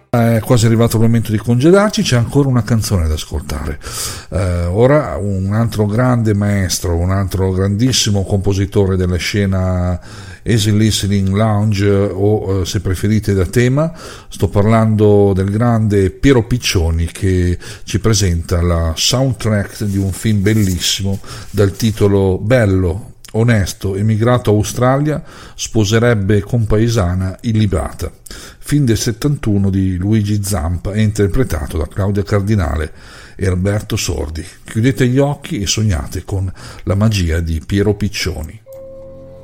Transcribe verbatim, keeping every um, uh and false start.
È quasi arrivato il momento di congedarci, c'è ancora una canzone da ascoltare. Eh, ora un altro grande maestro, un altro grandissimo compositore della scena Easy Listening Lounge o eh, se preferite da tema, sto parlando del grande Piero Piccioni, che ci presenta la soundtrack di un film bellissimo dal titolo bello, onesto, emigrato a Australia, sposerebbe compaesana illibata. Film del settantuno di Luigi Zampa e interpretato da Claudia Cardinale e Alberto Sordi. Chiudete gli occhi e sognate con la magia di Piero Piccioni.